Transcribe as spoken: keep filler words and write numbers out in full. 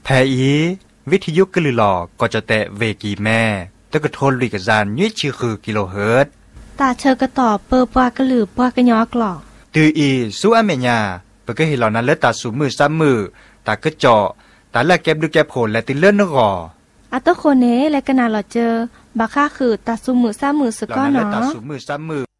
แพอีวิทยุกลือหลอก็จะแตะเวกีแม่ตะกะโทนลุยกะจานยี่ชื่อคือกิโลเฮิรตซ์ตาเชอกระต่อเปอปวากระหลือปวากระยอกหลอกตืออีสู้อเมญาเปก็เห็นเหล่านั้นเลิศตาสูมือซ้ำมือตากระเจาะตาละแก็บดูแก็บโผลและติเลื่อนนกออัตโคเนและกะนาหลอเจอบักค่าคือตาสูมือซ้ำมือสก้อเนาะตาสูมือซ้ำมือ